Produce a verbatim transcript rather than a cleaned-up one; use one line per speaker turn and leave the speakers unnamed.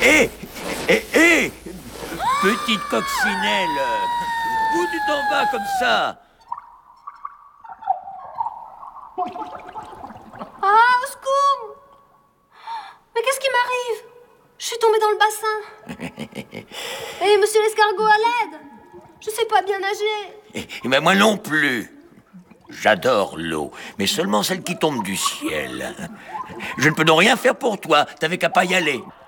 Hé Hé Hé Petite coccinelle, où tu t'en vas comme ça?
Ah, au secours! Mais qu'est-ce qui m'arrive? Je suis tombée dans le bassin. Hé, monsieur l'escargot, à l'aide! Je sais pas bien nager.
Eh ben moi non plus. J'adore l'eau, mais seulement celle qui tombe du ciel. Je ne peux donc rien faire pour toi, t'avais qu'à pas y aller.